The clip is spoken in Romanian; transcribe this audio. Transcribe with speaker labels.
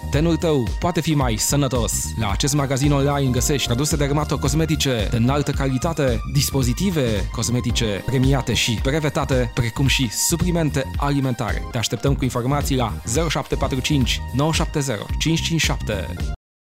Speaker 1: tenul tău poate fi mai sănătos. La acest magazin online găsești produse dermatocosmetice de înaltă calitate, dispozitive cosmetice premiate și brevetate, precum și suplimente alimentare. Te așteptăm cu informații la 0745 970 557.